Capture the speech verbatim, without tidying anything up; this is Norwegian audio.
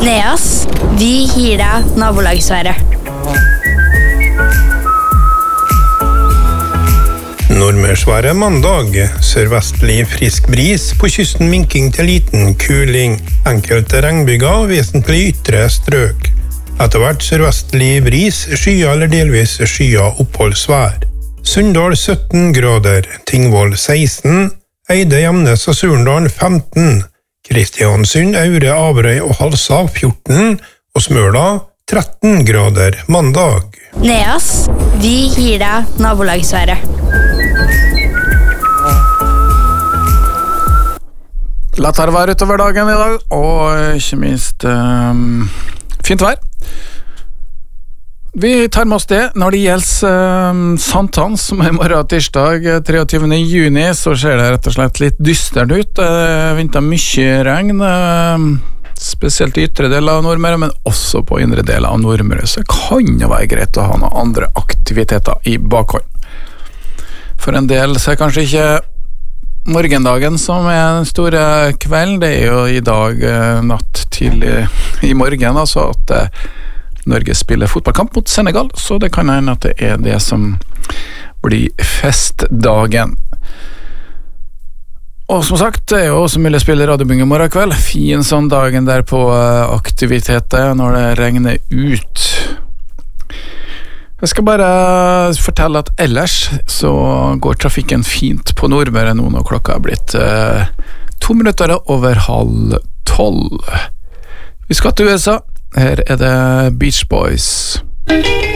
Neas, vi gir deg nabolagsværet. Nordmørsværet mandag. Sørvestlig frisk bris, på kysten minking til liten kuling. Enkelte regnbyger, vesentlig ytre strøk. Etter hvert sørvestlig bris, skya eller delvis skya oppholdsvær. Sunndal sytten grader, Tingvoll seksten, Eide, Gjemnes og Surndal femten, Kristiansund, Aure, Averøy og Halsa fjorten, og Smøla tretten grader mandag. Neas, vi gir deg nabolagsværet. Lettere vær utover dagen i dag, og ikke minst um, fint vær. Vi tar med oss det. Når det gjelder um, Sankthans, som er i morgen tirsdag treogtyvende juni, så ser det rett og slett litt dystert ut. Det venter mye regn, um, spesielt i ytre deler av Nordmøre, men også på indre deler av Nordmøre, så kan det være greit å ha noen andre aktiviteter i bakhånd. For en del så er kanskje ikke morgendagen som er den store kvelden, det er jo i dag natt til i morgen, altså at Norge spiller fotballkamp mot Senegal, så det kan hende at det er det som blir festdagen. Og som sagt, det er jo også mulig å spille radiobing i morgen kveld. Fin sånn dagen der på aktiviteter når det regner ut. Jeg skal bare fortelle at ellers så går trafikken fint på Nordmøre nå når klokka er blitt eh, to minutter over halv tolv. Vi skal til U S A. Her er det Beach Boys.